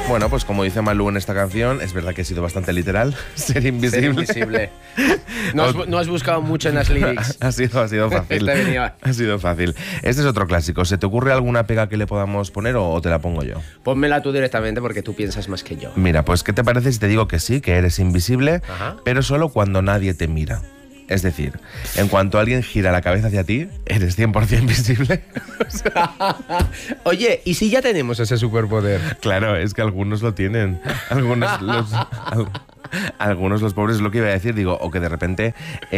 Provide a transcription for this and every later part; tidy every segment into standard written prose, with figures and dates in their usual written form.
Bueno, pues como dice Malú en esta canción, es verdad que ha sido bastante literal, ser invisible. Ser invisible. No has buscado mucho en las lyrics. Ha sido fácil. Ha sido fácil. Este es otro clásico. ¿Se te ocurre alguna pega que le podamos poner o te la pongo yo? Pónmela tú directamente porque tú piensas más que yo. Mira, pues ¿qué te parece si te digo que sí, que eres invisible, Ajá. pero solo cuando nadie te mira? Es decir, en cuanto alguien gira la cabeza hacia ti, eres 100% visible. Oye, ¿y si ya tenemos ese superpoder? Claro, es que algunos lo tienen. Algunos los pobres, es lo que iba a decir, digo, o que de repente,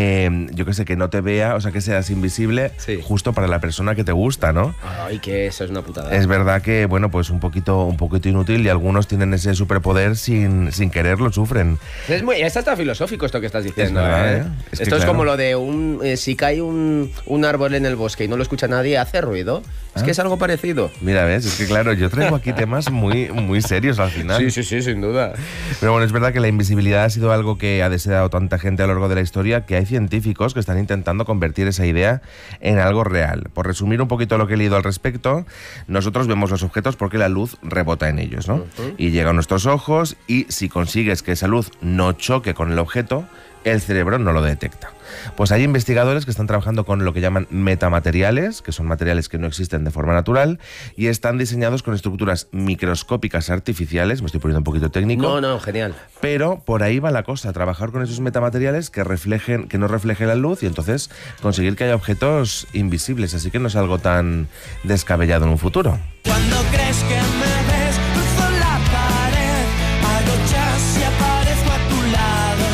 yo qué sé, que no te vea, o sea, que seas invisible justo para la persona que te gusta, ¿no? Ay, que eso es una putada. Es verdad que, bueno, pues un poquito inútil y algunos tienen ese superpoder sin querer, lo sufren. Está hasta filosófico esto que estás diciendo, Es verdad, ¿eh? Es esto que, es claro, como lo de si cae un árbol en el bosque y no lo escucha nadie, hace ruido. Es que es algo parecido. Mira, ves, es que claro, yo traigo aquí temas muy serios al final. Sí, sin duda. Pero bueno, es verdad que la invisibilidad ha sido algo que ha deseado tanta gente a lo largo de la historia, que hay científicos que están intentando convertir esa idea en algo real. Por resumir un poquito lo que he leído al respecto, nosotros vemos los objetos porque la luz rebota en ellos, ¿no? Y llega a nuestros ojos y si consigues que esa luz no choque con el objeto, el cerebro no lo detecta. Pues hay investigadores que están trabajando con lo que llaman metamateriales, que son materiales que no existen de forma natural y están diseñados con estructuras microscópicas artificiales. Me estoy poniendo un poquito técnico. No, genial. Pero por ahí va la cosa, trabajar con esos metamateriales que no reflejen la luz y entonces conseguir que haya objetos invisibles. Así que no es algo tan descabellado en un futuro. Cuando crees que me ves, cruzo la pared, hago chas y aparezco a tu lado.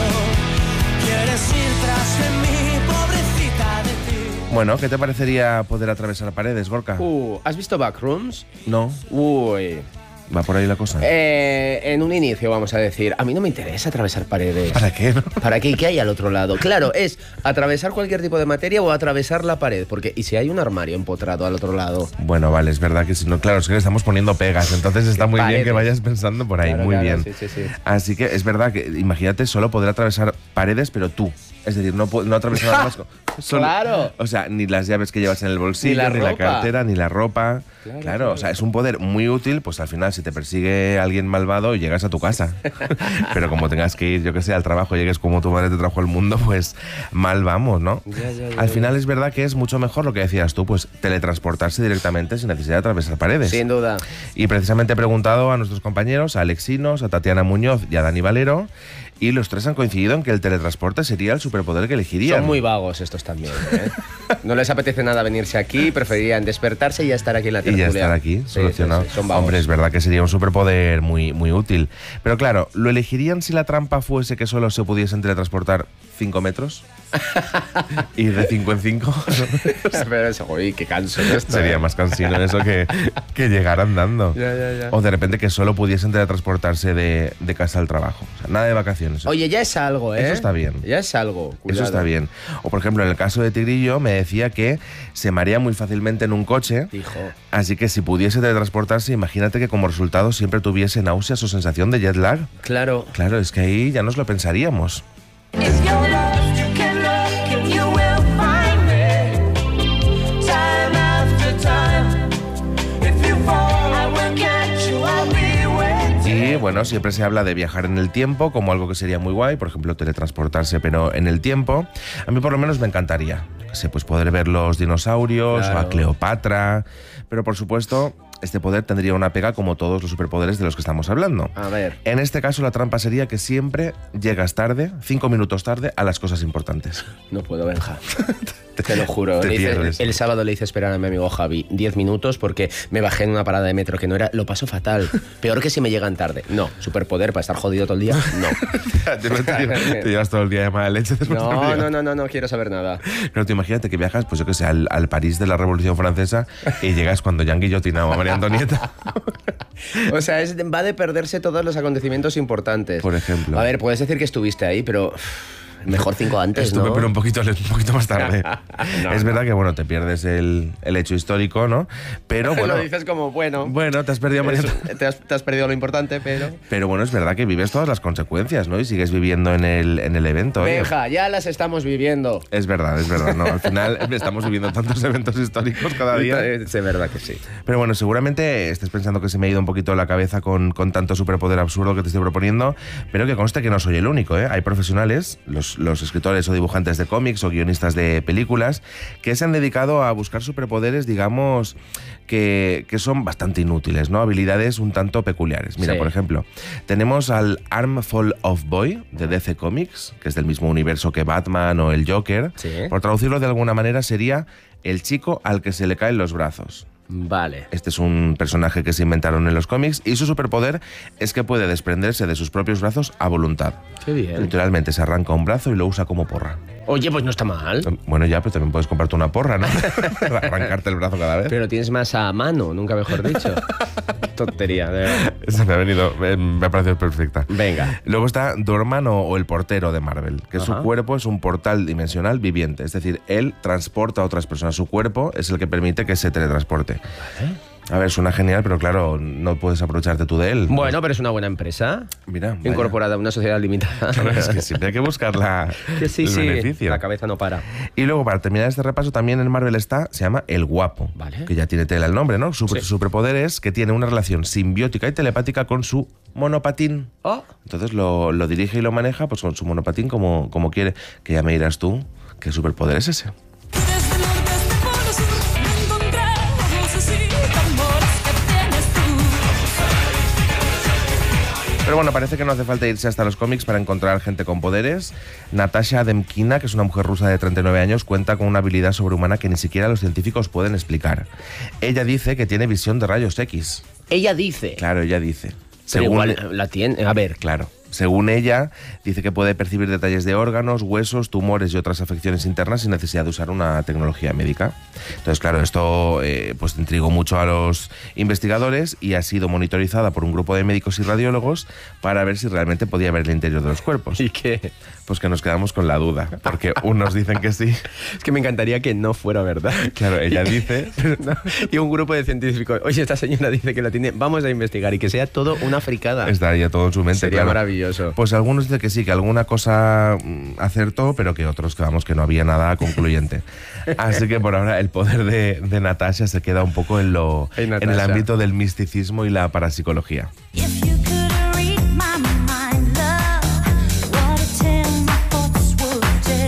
Quieres ir tras de mí, pobrecita de ti. Bueno, ¿qué te parecería poder atravesar paredes, Gorka? ¿Has visto Backrooms? No, Uy. va por ahí la cosa. En un inicio, vamos a decir, a mí no me interesa atravesar paredes. ¿Para qué, no? ¿Para qué? ¿Qué hay al otro lado? Claro, es atravesar cualquier tipo de materia o atravesar la pared. Porque, ¿y si hay un armario empotrado al otro lado? Bueno, vale, es verdad que si no, claro, es que le estamos poniendo pegas, entonces está muy bien que vayas pensando por ahí, Claro, muy claro, bien. sí. Así que es verdad que, imagínate, solo poder atravesar paredes, pero tú. Es decir, no atravesar nada más. ¡Claro! O sea, ni las llaves que llevas en el bolsillo, ni la ropa. cartera, ni la ropa. Claro. O sea, es un poder muy útil, pues al final si te persigue alguien malvado llegas a tu casa. Pero como tengas que ir, yo que sé, al trabajo, llegues como tu madre te trajo al mundo, pues mal vamos, ¿no? Ya. Al final es verdad que es mucho mejor lo que decías tú, pues teletransportarse directamente sin necesidad de atravesar paredes. Sin duda. Y precisamente he preguntado a nuestros compañeros, a Alexinos, a Tatiana Muñoz y a Dani Valero, y los tres han coincidido en que el teletransporte sería el superpoder que elegirían. Son muy vagos estos también, ¿eh? No les apetece nada venirse aquí, preferirían despertarse y ya estar aquí en la Y tertulia. ya estar aquí, solucionado. Sí, son vagos. Hombre, es verdad que sería un superpoder muy útil. Pero claro, ¿lo elegirían si la trampa fuese que solo se pudiesen teletransportar 5 metros? ¿Y de 5 en 5? Pero eso, uy, qué canso esto. Sería más cansino eso que llegar andando. Ya. O de repente que solo pudiesen teletransportarse de casa al trabajo. O sea, nada de vacaciones. Oye, ya es algo, ¿eh? Eso está bien. Ya es algo. Cuidado. Eso está bien. O por ejemplo, en el caso de Tigrillo me decía que se marea muy fácilmente en un coche. Hijo. Así que si pudiese teletransportarse, imagínate que como resultado siempre tuviese náuseas o sensación de jet lag. Claro. Claro, es que ahí ya nos lo pensaríamos. If you're lost, you can look and you will find me. Time after time. If you fall, I will catch you, I'll be waiting. Y bueno, siempre se habla de viajar en el tiempo como algo que sería muy guay, por ejemplo, teletransportarse, pero en el tiempo. A mí por lo menos me encantaría. Pues poder ver los dinosaurios, Claro. o a Cleopatra, pero por supuesto este poder tendría una pega como todos los superpoderes de los que estamos hablando. A ver. En este caso la trampa sería que siempre llegas tarde, 5 minutos tarde, a las cosas importantes. No puedo, Benja. Te lo juro. te pierdes. El sábado le hice esperar a mi amigo Javi 10 minutos porque me bajé en una parada de metro que no era. Lo paso fatal. Peor que si me llegan tarde. No. Superpoder para estar jodido todo el día. No. Te llevas todo el día de mala leche después de llegar. No quiero saber nada. Pero tú imagínate que viajas, pues yo que sé, al París de la Revolución Francesa y llegas cuando ya han guillotinado a María Antonieta. O sea, va de perderse todos los acontecimientos importantes. Por ejemplo. A ver, puedes decir que estuviste ahí, pero Mejor 5 antes, Estuve, ¿no? pero un poquito más tarde. No, es verdad que, bueno, te pierdes el hecho histórico, ¿no? Pero bueno... Lo dices como, bueno, Bueno, te has perdido... te has perdido lo importante, pero... Pero bueno, es verdad que vives todas las consecuencias, ¿no? Y sigues viviendo en el evento. oye. Benja, ya las estamos viviendo. Es verdad, ¿no? Al final estamos viviendo tantos eventos históricos cada día. Es verdad que sí. Pero bueno, seguramente estés pensando que se me ha ido un poquito la cabeza con tanto superpoder absurdo que te estoy proponiendo, pero que conste que no soy el único, ¿eh? Hay profesionales, los escritores o dibujantes de cómics o guionistas de películas, que se han dedicado a buscar superpoderes, digamos, que son bastante inútiles, ¿no? Habilidades un tanto peculiares. Mira, Sí. por ejemplo, tenemos al Armful of Boy de DC Comics, que es del mismo universo que Batman o el Joker. Sí. Por traducirlo de alguna manera sería el chico al que se le caen los brazos. Vale. Este es un personaje que se inventaron en los cómics y su superpoder es que puede desprenderse de sus propios brazos a voluntad. Qué bien. Literalmente se arranca un brazo y lo usa como porra. Oye, pues no está mal. Bueno, ya, pero también puedes comprarte una porra, ¿no? Arrancarte el brazo cada vez. Pero tienes más a mano, nunca mejor dicho. Tontería, de verdad. Esa me ha parecido perfecta. Venga. Luego está Dorman o el portero de Marvel, que su Ajá. cuerpo es un portal dimensional viviente. Es decir, él transporta a otras personas. Su cuerpo es el que permite que se teletransporte. A ver, suena genial, pero claro, no puedes aprovecharte tú de él. Bueno, pero es una buena empresa. Mira, vaya. Incorporada a una sociedad limitada. Claro, es que siempre hay que buscar Que sí, el sí. beneficio. La cabeza no para. Y luego, para terminar este repaso, también en Marvel se llama El Guapo, Vale. que ya tiene tela el nombre, ¿no? Su Sí. superpoder es que tiene una relación simbiótica y telepática con su monopatín. Oh. Entonces lo dirige y lo maneja pues con su monopatín como quiere. Que ya me dirás tú, ¿qué superpoder es ese? Desde norte hasta polo sur, me encontramos así, tambores que tienes tú. Pero bueno, parece que no hace falta irse hasta los cómics para encontrar gente con poderes. Natasha Demkina, que es una mujer rusa de 39 años, cuenta con una habilidad sobrehumana que ni siquiera los científicos pueden explicar. Ella dice que tiene visión de rayos X. Ella dice. Claro, ella dice. Pero igual la tiene. A ver, Claro. Según ella, dice que puede percibir detalles de órganos, huesos, tumores y otras afecciones internas sin necesidad de usar una tecnología médica. Entonces, claro, esto pues intrigó mucho a los investigadores y ha sido monitorizada por un grupo de médicos y radiólogos para ver si realmente podía ver el interior de los cuerpos. ¿y qué? Pues que nos quedamos con la duda, porque unos dicen que sí. Es que me encantaría que no fuera verdad. Claro, ella dice... Y un grupo de científicos, oye, esta señora dice que la tiene, vamos a investigar y que sea todo una fricada. Estaría todo en su mente. Sería claro. maravilloso. Pues algunos dicen que sí, que alguna cosa acertó, pero que otros que vamos, que no había nada concluyente. Así que por ahora el poder de Natasha se queda un poco en Hey, el Natasha. ámbito del misticismo y la parapsicología. If you could read my mind, love, what a tale my thoughts would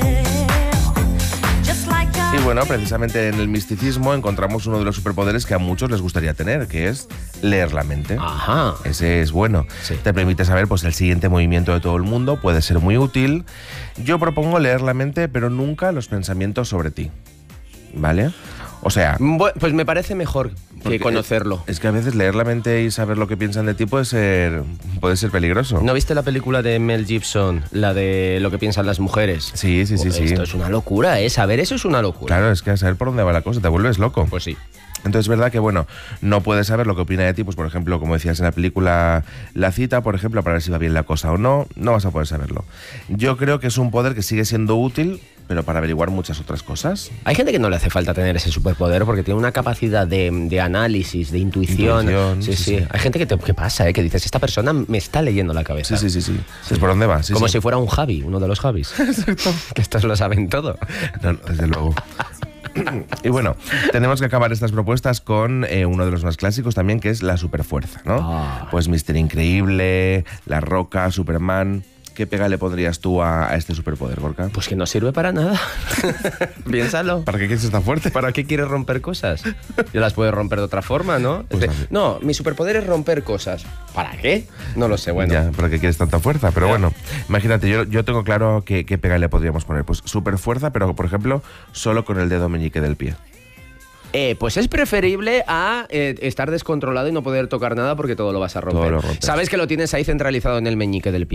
tell. Just like Y bueno, precisamente en el misticismo encontramos uno de los superpoderes que a muchos les gustaría tener, que es leer la mente. Ajá. Ese es bueno. Sí. Te permite saber pues, el siguiente movimiento de todo el mundo, puede ser muy útil. Yo propongo leer la mente, pero nunca los pensamientos sobre ti. ¿Vale? O sea... Pues me parece mejor que porque conocerlo. Es que a veces leer la mente y saber lo que piensan de ti puede ser peligroso. ¿No viste la película de Mel Gibson, la de lo que piensan las mujeres? Sí. Esto es una locura, ¿eh? Saber eso es una locura. Claro, es que a saber por dónde va la cosa, te vuelves loco. Pues sí. Entonces es verdad que, bueno, no puedes saber lo que opina de ti, pues por ejemplo, como decías en la película La Cita, por ejemplo, para ver si va bien la cosa o no, no vas a poder saberlo. Yo creo que es un poder que sigue siendo útil, pero para averiguar muchas otras cosas. Hay gente que no le hace falta tener ese superpoder porque tiene una capacidad de análisis, de intuición. Sí. Hay gente que pasa, que dices, esta persona me está leyendo la cabeza. Sí. ¿Es por dónde va? Sí, Como sí. si fuera un Javi, uno de los Javis. Que estos lo saben todo. No, desde luego. Y bueno, tenemos que acabar estas propuestas con uno de los más clásicos también, que es la superfuerza, ¿no? Ah. Pues Mister Increíble, La Roca, Superman. ¿Qué pega le pondrías tú a este superpoder, Gorka? Pues que no sirve para nada. Piénsalo. ¿Para qué quieres estar fuerte? ¿Para qué quieres romper cosas? Yo las puedo romper de otra forma, ¿no? Pues Es de, así. no, mi superpoder es romper cosas. ¿Para qué? No lo sé, bueno. Ya, ¿para qué quieres tanta fuerza? Pero Ya. bueno, imagínate, yo tengo claro qué pega le podríamos poner. Pues superfuerza, pero por ejemplo, solo con el dedo meñique del pie. Pues es preferible a estar descontrolado y no poder tocar nada porque todo lo vas a romper. Todo lo rompes. ¿Sabes que lo tienes ahí centralizado en el meñique del pie?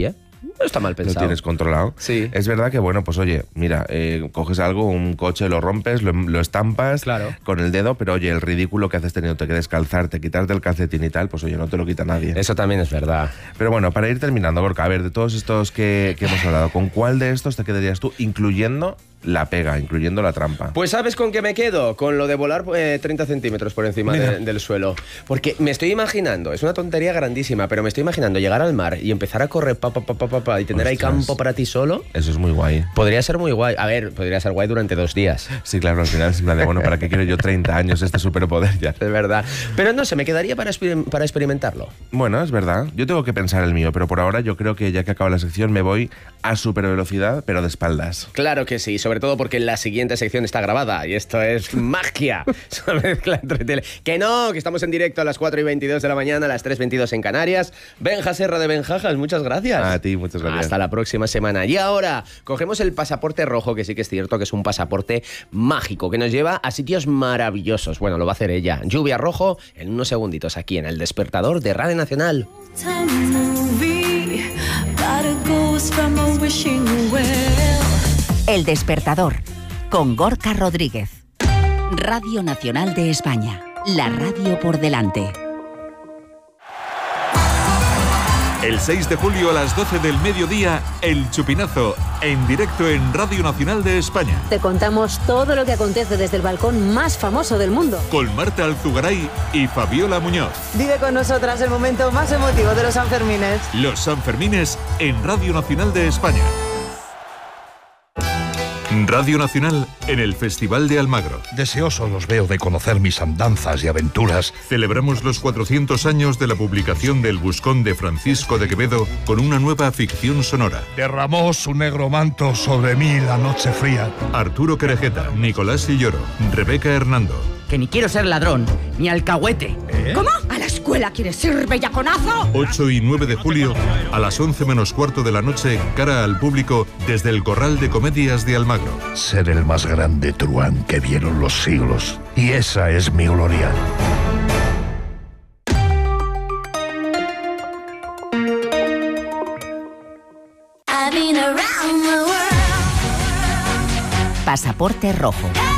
No está mal lo pensado. tienes controlado. Sí. Es verdad que, bueno, pues oye, mira, coges algo, un coche, lo rompes, lo estampas Claro. con el dedo, pero oye, el ridículo que haces teniendo que descalzarte, quitarte el calcetín y tal, pues oye, no te lo quita nadie. Eso también es verdad. Pero bueno, para ir terminando, Gorka, a ver, de todos estos que hemos hablado, ¿con cuál de estos te quedarías tú, incluyendo la pega, incluyendo la trampa? Pues ¿sabes con qué me quedo? Con lo de volar 30 centímetros por encima del suelo. Porque me estoy imaginando, es una tontería grandísima, pero me estoy imaginando llegar al mar y empezar a correr y tener ahí Ostras. campo para ti solo. Eso es muy guay. Podría ser muy guay. A ver, podría ser guay durante 2 días. Sí, claro, al final es en plan de, bueno, ¿para qué quiero yo 30 años este superpoder ya? Es verdad. Pero no sé, me quedaría para experimentarlo. Bueno, es verdad. Yo tengo que pensar el mío, pero por ahora yo creo que ya que acaba la sección me voy a supervelocidad, pero de espaldas. Claro que sí, sobre todo porque la siguiente sección está grabada y esto es magia. Es una mezcla entre tele. Que no, que estamos en directo a las 4:22 de la mañana, a las 3:22 en Canarias. Benja Serra de Benjajas, muchas gracias. A ti, muchas gracias. Hasta la próxima semana. Y ahora, cogemos el pasaporte rojo, que sí que es cierto que es un pasaporte mágico, que nos lleva a sitios maravillosos. Bueno, lo va a hacer ella. Lluvia Rojo, en unos segunditos, aquí en El Despertador de Radio Nacional. Time movie, got a ghost from a wishing well. El Despertador, con Gorka Rodríguez. Radio Nacional de España, la radio por delante. El 6 de julio a las 12 del mediodía, El Chupinazo, en directo en Radio Nacional de España. Te contamos todo lo que acontece desde el balcón más famoso del mundo. Con Marta Alzugaray y Fabiola Muñoz. Vive con nosotras el momento más emotivo de los Sanfermines. Los Sanfermines en Radio Nacional de España. Radio Nacional en el Festival de Almagro. Deseoso los veo de conocer mis andanzas y aventuras. Celebramos los 400 años de la publicación del Buscón de Francisco de Quevedo con una nueva ficción sonora. Derramó su negro manto sobre mí la noche fría. Arturo Querejeta, Nicolás Silloro, Rebeca Hernando. Que ni quiero ser ladrón, ni alcahuete. ¿Cómo? ¿A la escuela quieres ir, bellaconazo? 8 y 9 de julio, a las 11 menos cuarto de la noche, cara al público, desde el Corral de Comedias de Almagro. Ser el más grande truán que vieron los siglos. Y esa es mi gloria. Pasaporte rojo.